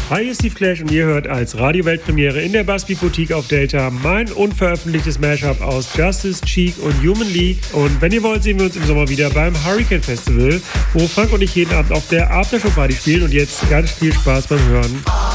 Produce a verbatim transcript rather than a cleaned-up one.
Hi, hier ist Steve Clash und ihr hört als Radio-Weltpremiere in der Busbeat Boutique auf Delta mein unveröffentlichtes Mashup aus Justice, Cheek und Human League. Und wenn ihr wollt, sehen wir uns im Sommer wieder beim Hurricane Festival, wo Frank und ich jeden Abend auf der Aftershow-Party spielen. Und jetzt ganz viel Spaß beim Hören.